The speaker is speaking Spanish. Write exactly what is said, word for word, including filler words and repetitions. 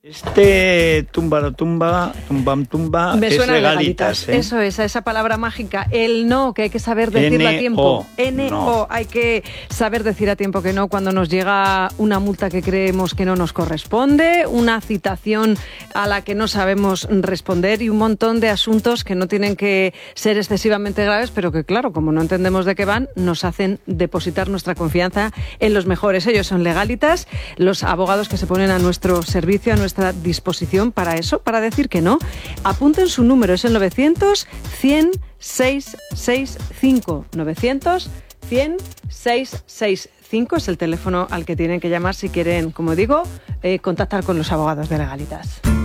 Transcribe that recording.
Este tumba, tumba, tumbam, tumba, Me es suena legalitas, legalitas. ¿eh? Eso es, esa palabra mágica. El no, que hay que saber decirlo a tiempo. N O, hay que saber decir a tiempo que no cuando nos llega una multa que creemos que no nos corresponde, una citación a la que no sabemos responder y un montón de asuntos que no tienen que ser excesivamente graves, pero que claro, como no entendemos de qué van, nos hacen depositar nuestra confianza en los mejores. Ellos son legalitas, los abogados que se ponen a nuestro servicio, a nuestra disposición para eso, para decir que no. Apunten su número, es el novecientos, cien, seiscientos sesenta y cinco. novecientos, cien, seiscientos sesenta y cinco es el teléfono al que tienen que llamar si quieren, como digo, eh, contactar con los abogados de Legalitas.